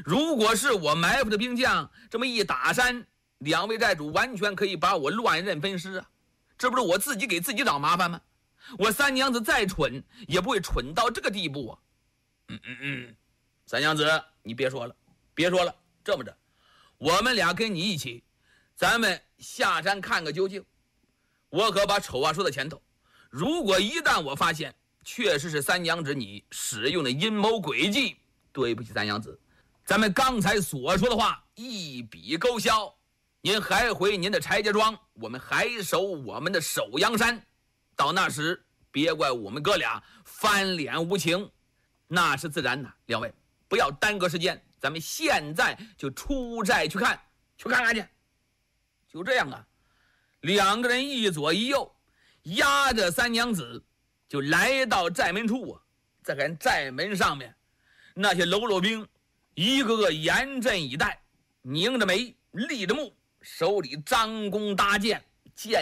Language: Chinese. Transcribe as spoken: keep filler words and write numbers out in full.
如果是我埋伏的兵将这么一打山，两位寨主完全可以把我乱刃分尸啊！这不是我自己给自己找麻烦吗？我三娘子再蠢也不会蠢到这个地步啊！嗯嗯嗯，三娘子，你别说了，别说了，这么着，我们俩跟你一起，咱们下山看个究竟。我可把丑话说在前头，如果一旦我发现确实是三娘子你使用的阴谋诡计，对不起三娘子，咱们刚才所说的话一笔勾销，您还回您的柴家庄，我们还守我们的首阳山，到那时别怪我们哥俩翻脸无情，那是自然的。两位不要耽搁时间，咱们现在就出寨去看，去看看去。就这样啊，两个人一左一右，压着三娘子就来到寨门处啊。再看寨门上面那些喽啰兵，一个个严阵以待，拧着眉，立着目，手里张弓搭箭，箭